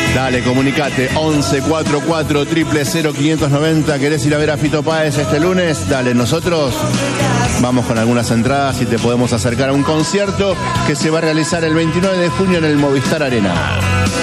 Dale, comunicate, 1144 000 590. ¿Querés ir a ver a Fito Páez este lunes? Dale, nosotros vamos con algunas entradas y te podemos acercar a un concierto que se va a realizar el 29 de junio en el Movistar Arena.